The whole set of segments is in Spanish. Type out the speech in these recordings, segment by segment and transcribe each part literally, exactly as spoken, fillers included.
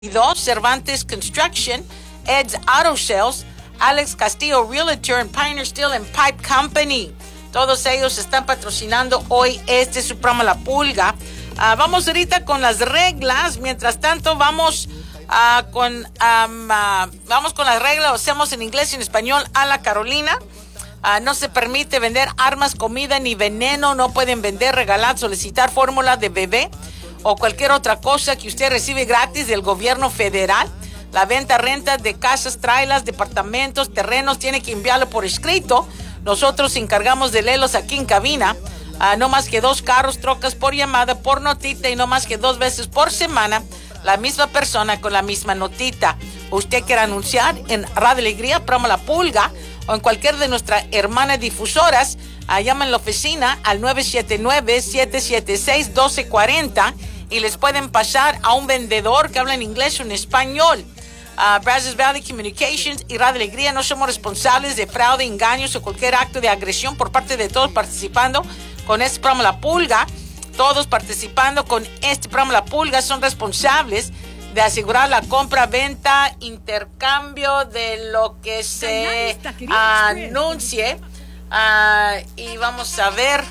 dos, Cervantes Construction, Ed's Auto Sales, Alex Castillo Realtor and Pioneer Steel and Pipe Company. Todos ellos están patrocinando hoy este su programa La Pulga. Uh, vamos ahorita con las reglas. Mientras tanto, vamos uh, con um, uh, vamos con las reglas. Hacemos en inglés y en español a la Carolina. Uh, no se permite vender armas, comida ni veneno. No pueden vender, regalar, solicitar fórmula de bebé o cualquier otra cosa que usted recibe gratis del gobierno federal. La venta, renta de casas, trailers, departamentos, terrenos, tiene que enviarlo por escrito. Nosotros encargamos de leerlos aquí en cabina. Uh, no más que dos carros, trocas por llamada, por notita, y no más que dos veces por semana, la misma persona con la misma notita. Usted quiere anunciar en Radio Alegría, programa La Pulga, o en cualquier de nuestras hermanas difusoras, uh, llama en la oficina al nueve siete nueve, siete siete seis, uno dos cuatro cero y les pueden pasar a un vendedor que habla en inglés o en español. Uh, Brazos Valley Communications y Radio Alegría no somos responsables de fraude, engaños o cualquier acto de agresión por parte de todos participando con este programa La Pulga. Todos participando con este programa La Pulga son responsables de asegurar la compra, venta, intercambio de lo que se anuncie. Uh, y vamos a ver.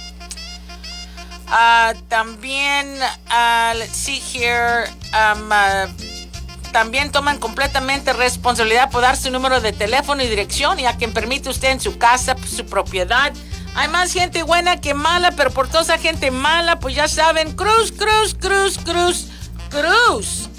Uh, también, uh, let's see here. Um, uh, También toman completamente responsabilidad por dar su número de teléfono y dirección y a quien permite usted en su casa, su propiedad. Hay más gente buena que mala, pero por toda esa gente mala, pues ya saben, cruz, cruz, cruz, cruz, cruz.